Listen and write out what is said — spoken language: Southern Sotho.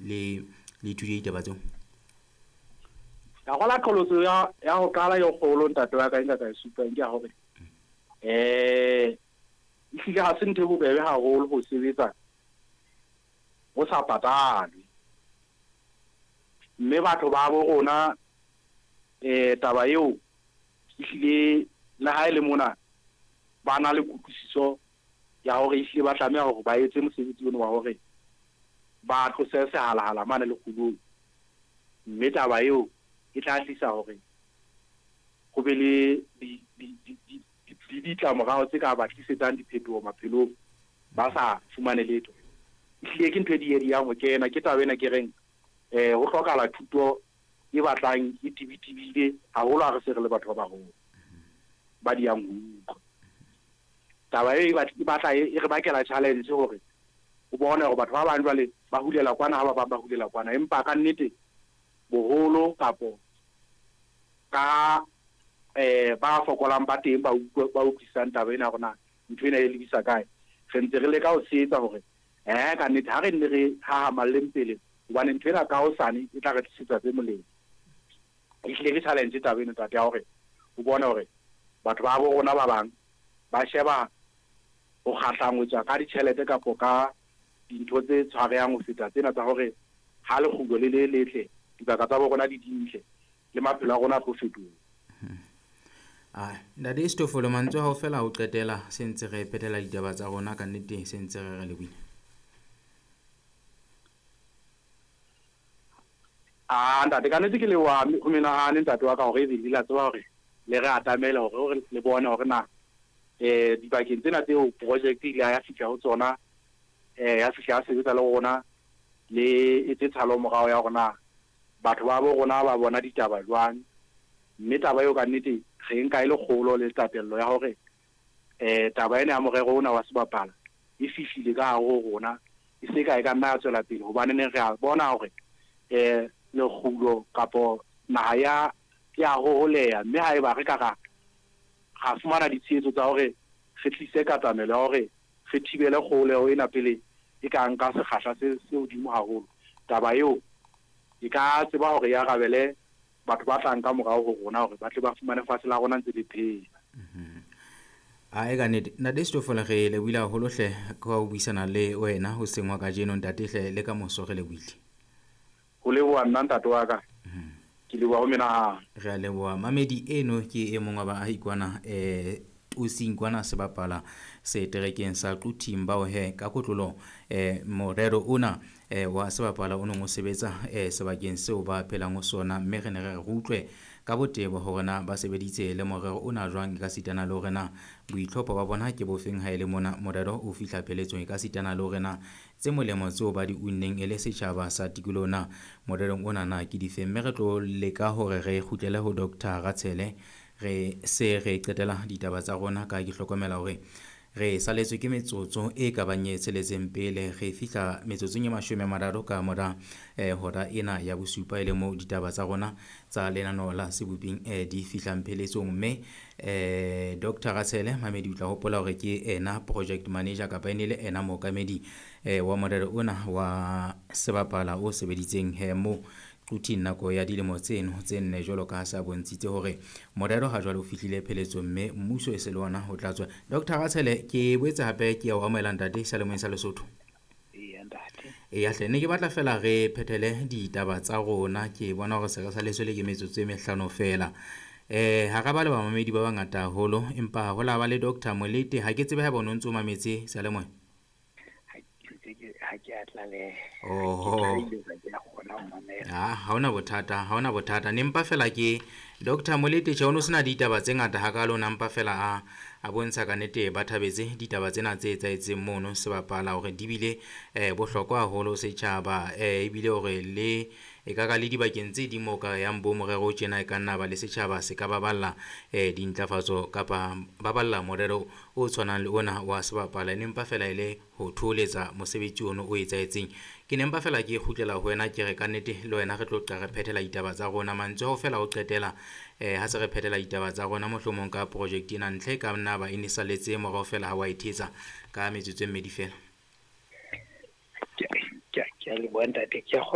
le ithutile ditaba tseo? Ka gola tlholoso ya go qala yo kgolo ntate wa ka e nka ka e supang ke ya hore ehlile ga se ntho e bobebe haholo go sebetsa go sa patalwe, mme batho ba bo rona taba eo ehlile le ha e le mona ba na le kutlwisiso ya hore ehlile ba tlameha hore ba etse mosebetsi ona wa hore ba tlose sehalala mane le kgubung, mme taba eo e tla tlisa hore go be le ditlamorao tse ka ba tlisetsang diphetogo maphelong ba sa fumane letho. Ehlile ke ntho e diediang ho kena ke taba ena ke reng ho hlokala thuto e batlang e tibitibile haholo ha re se re le batho ba baholo ba diang ho utlwa. Taba e batla e re bakela challenge hore o bone hore batho ba bang jwale ba hulela kwana ha ba bang ba hulela kwana, empa ka nnete boholo kapo ka ba fokolang ba teng ba utlwisang taba ena rona ntho ena e lebisa kae. Re ntse re leka ho setsa hore ka nnete ha re nne re hahamalleng pele hobane ntho ena ka hosane e tla re tlisetsa tse molemo. Ehlile ke challenge taba ena tate ya hore o bone hore batho ba bo rona ba bang ba sheba ho kgahlangwetswa ka ditjhelete kapo ka dintho tse tshwarehang ho feta tsena tsa hore ha le kgutlo le letle dibaka tsa bo rona di dintle le maphelo a rona a tlo fetoha. Ntate Stofolo mantswe ha o fela o qetela se ntse re phethela ditaba tsa rona ka nnete se ntse re lebohile. Ntate ka nnete ke lewa ho menahane ntate wa ka hore ebile la tseba hore le re atamele hore le bone hore na dibakeng tsena tseo project ile ya fihla ho tsona ya fihla ya sebetsa le rona le etse tshalo morao ya rona batho ba bo rona ba bona ditaba jwang, mme taba eo ka nnete re nka ile kgolo le tatello ya hore taba ena ya morero ona wa sebapala e fihlile ka hare ho rona e se ka e ka nna ya tswela pele hobane ne re a bona hore le khulo kapo naha ya holeya, mme ha eba re ka ga fumana ditshietso tsa hore re tlise katamelo ya hore re thibele kgoleho ena pele e ka nka sekgahla se hodimo haholo. Taba eo e ka tseba hore ya rabele batho ba tlang ka morao ho rona hore ba tle ba fumane fatshe la rona ntse le phela. Ka nnete ntate Stofolo re lebohile haholo hle ka ho buisana le wena ho sengwa ka jeno ntate hle le ka moso re lebohile. Ho leboha nna ntate wa ka ke leboha ho menahane. Re a leboha mamedi eno ke e mong wa baahi kwana Tosing kwana se bapala se terekeng sa Quthing bao ka kotlolo morero ona wa se bapala o neng o sebetsa sebakeng seo ba phelang ho sona, mme re ne re utlwe ka botebo hore na ba sebeditse le morero ona jwang ka sitana le hore na boitlhopho ba bona ke bofeng ha ile mona morero o fihla peletsong ka sitana le hore na tse molemo tseo ba di unneng e le setjhaba sa tikolo na morerong ona na ke dife. Mme re tlo leka hore re kgutlele ho Dr. Rathsele re qetela ditaba tsa rona ka ke hlokomela hore re saletswe ke metsotso e ka bang e tsheletseng pele re fihla metsotsong e 30 ka mora hora ena ya bosupa ile mo ditaba tsa rona tsa lenaneo la seboping di fihlang pheletsong, mme Dr. Rathsele mamedi utla hopola hore ke ena project manager kapa ene le ena mookamedi wa morero ona wa sebapala o sebeditseng mo Quthing nako ya dilemo tseno tse nne jwalo ka sa bontshitse hore morero ha jwale o fihlile pheletsong, mme mmuso e se le ona ho tlatswa. Dr. Rathsele ke boetse hape ke o amela ntate Salemong sa Lesotho. Ya hle ne ke batla fela re phethele ditaba tsa rona ke bona hore se re saletswe le ke metsotso e 5 fela. Ha ka ba le bamamedi ba bangata haholo empa ho la ba le Dr. Molete ha ke tsebe ha bona ntse o mametse Salemong. Ha ke atlale ha ona bothata ne mpa fela ke Dr. Molete tjhe ono sena ditaba tse ngata ha ka lona mpa fela a bontsha ka nnete ba thabetse ditaba tsena tse etsaetseng mono se bapala hore di bile bohlokwa haholo setjhaba ebile hore le e ka le dibakeng tse di mo ka yang bo morero o tjena e ka nna ba le setjhaba se ka baballa dintlafatso kapa baballa morero o tshwanang le ona wa se bapala ne mpa fela ile ho tholetsa mosebetsi ono o etsaetseng. Ke ne mpa fela ke khutlela ho wena ke re ka nnete le wena re tlo re phethela ditaba tsa rona mantswe ho fela o qetela ha se re phethela ditaba tsa rona mohlomong ka project ena ntle ka nna ba inisaletse morao fela ha wa ithetsa ka metsotso e 2 fela. Ke a le bona ntate ke